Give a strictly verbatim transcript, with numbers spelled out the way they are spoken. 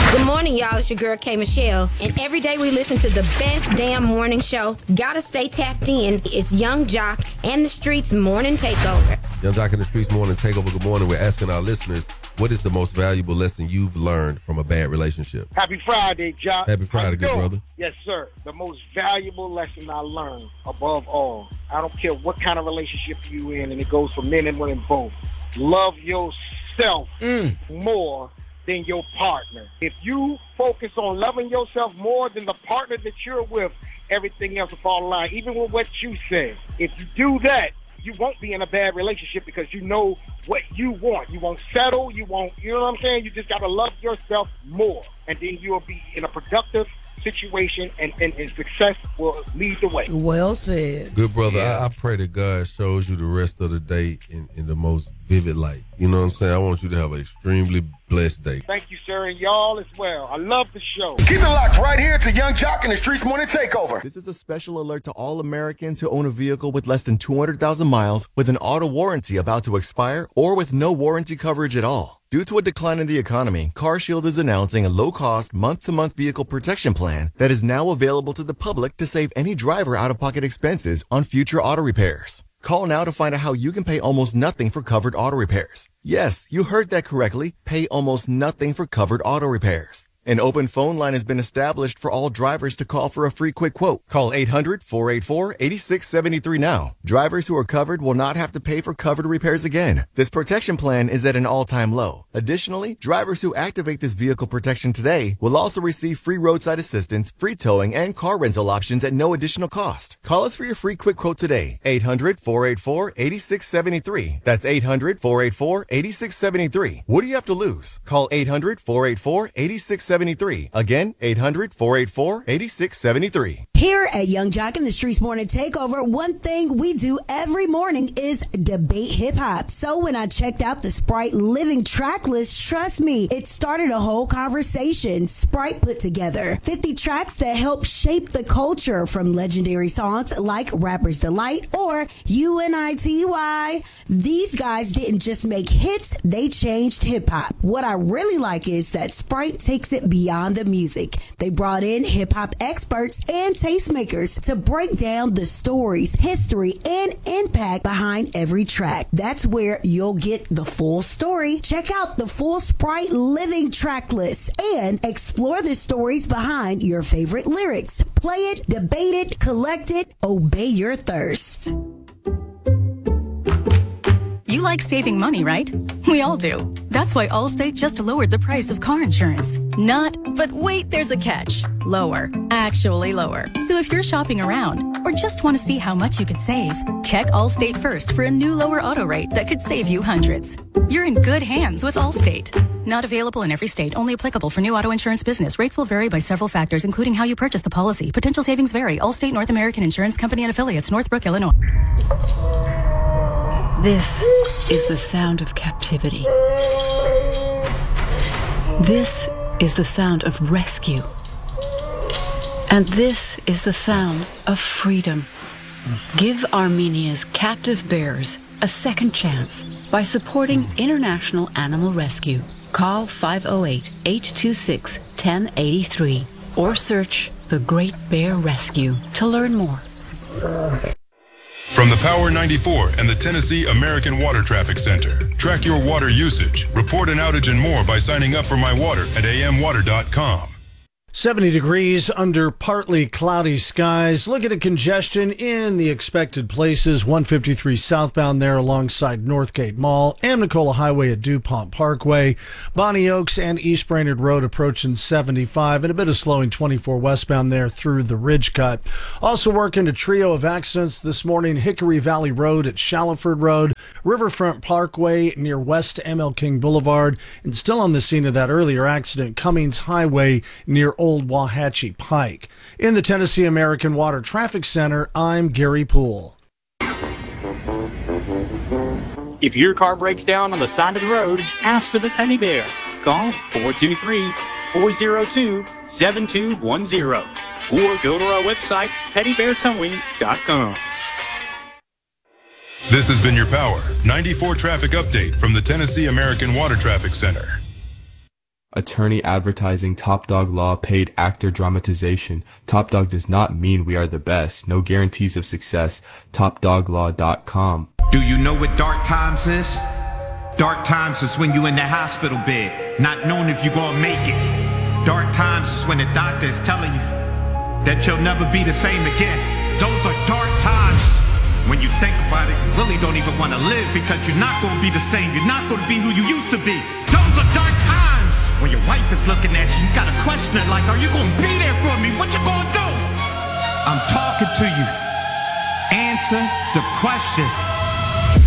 Good morning, y'all. It's your girl, K. Michelle. And every day we listen to the best damn morning show. Gotta stay tapped in. It's Young Jock and the Streets Morning Takeover. Young Jock and the Streets Morning Takeover. Good morning. We're asking our listeners, what is the most valuable lesson you've learned from a bad relationship? Happy Friday, Jock. Happy Friday, good brother. Yes, sir. The most valuable lesson I learned, above all, I don't care what kind of relationship you in, and it goes for men and women both. Love yourself mm. more than your partner. If you focus on loving yourself more than the partner that you're with, everything else will fall in line, even with what you said. If you do that, you won't be in a bad relationship because you know what you want. You won't settle. You won't, you know what I'm saying? You just got to love yourself more, and then you'll be in a productive situation, and, and, and success will lead the way. Well said. Good brother. Yeah. I, I pray that God shows you the rest of the day in, in the most vivid light. You know what I'm saying? I want you to have an extremely blessed day. Thank you, sir, and y'all as well. I love the show. Keep it locked right here to Young Jock and the Streets Morning Takeover. This is a special alert to all Americans who own a vehicle with less than two hundred thousand miles with an auto warranty about to expire or with no warranty coverage at all. Due to a decline in the economy, CarShield is announcing a low-cost, month-to-month vehicle protection plan that is now available to the public to save any driver out-of-pocket expenses on future auto repairs. Call now to find out how you can pay almost nothing for covered auto repairs. Yes, you heard that correctly. Pay almost nothing for covered auto repairs. An open phone line has been established for all drivers to call for a free quick quote. Call eight hundred, four eight four, eight six seven three now. Drivers who are covered will not have to pay for covered repairs again. This protection plan is at an all-time low. Additionally, drivers who activate this vehicle protection today will also receive free roadside assistance, free towing, and car rental options at no additional cost. Call us for your free quick quote today. eight hundred, four eight four, eight six seven three. That's eight hundred, four eight four, eight six seven three. What do you have to lose? Call eight hundred, four eight four, eight six seven three. Again, eight hundred, four eight four, eight six seven three. Here at Young Jock and the Streets Morning Takeover, one thing we do every morning is debate hip-hop. So when I checked out the Sprite Living track list, trust me, it started a whole conversation. Sprite put together fifty tracks that help shape the culture, from legendary songs like Rapper's Delight or U N I T Y. These guys didn't just make hits, they changed hip-hop. What I really like is that Sprite takes it beyond the music. They brought in hip-hop experts and tastemakers to break down the stories, history, and impact behind every track. That's where you'll get the full story. Check out the full Sprite Living track list and explore the stories behind your favorite lyrics. Play it, debate it, collect it, obey your thirst. You like saving money, right? We all do. That's why Allstate just lowered the price of car insurance. Not, but wait, there's a catch. Lower. Actually lower. So if you're shopping around or just want to see how much you could save, check Allstate first for a new lower auto rate that could save you hundreds. You're in good hands with Allstate. Not available in every state. Only applicable for new auto insurance business. Rates will vary by several factors, including how you purchase the policy. Potential savings vary. Allstate North American Insurance Company and Affiliates, Northbrook, Illinois. This is the sound of captivity. This is the sound of rescue. And this is the sound of freedom. Give Armenia's captive bears a second chance by supporting International Animal Rescue. Call five oh eight, eight two six, one oh eight three or search The Great Bear Rescue to learn more. From the Power ninety-four and the Tennessee American Water Traffic Center. Track your water usage, report an outage and more by signing up for My Water at a m water dot com. seventy degrees under partly cloudy skies. Looking at congestion in the expected places. one fifty-three southbound there alongside Northgate Mall. Amnicola Highway at DuPont Parkway. Bonnie Oaks and East Brainerd Road approaching seventy-five. And a bit of slowing twenty-four westbound there through the Ridge Cut. Also working a trio of accidents this morning. Hickory Valley Road at Shallowford Road. Riverfront Parkway near West M L King Boulevard. And still on the scene of that earlier accident, Cummings Highway near Old Wauhatchie Pike. In the Tennessee American Water Traffic Center, I'm Gary Poole. If your car breaks down on the side of the road, ask for the Teddy Bear. Call four two three, four oh two, seven two one oh or go to our website, teddy bear towing dot com. This has been your Power ninety-four traffic update from the Tennessee American Water Traffic Center. attorney advertising, Top Dog Law, paid actor dramatization. Top Dog does not mean we are the best. No guarantees of success. top dog law dot com. Do you know what dark times is? Dark times is when you in the hospital bed, not knowing if you're gonna make it. Dark times is when the doctor is telling you that you'll never be the same again. Those are dark times. When you think about it, you really don't even want to live because you're not going to be the same. You're not going to be who you used to be. Those are dark times. When your wife is looking at you, you got to question it like, are you going to be there for me? What you going to do? I'm talking to you. Answer the question.